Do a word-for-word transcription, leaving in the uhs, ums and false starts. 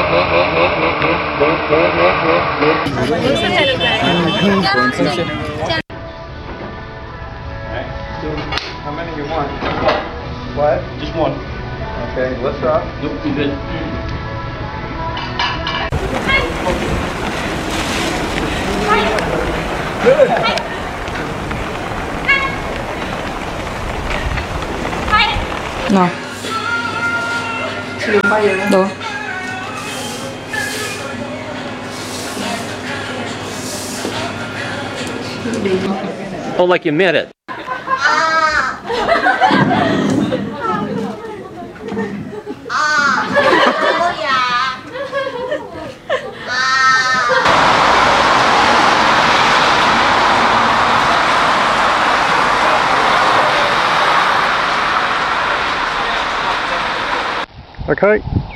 How many you want? What? Just one. Okay, let's drop. Nope, you good. Good. Nào. Đâu? Oh, like you meant it. Okay.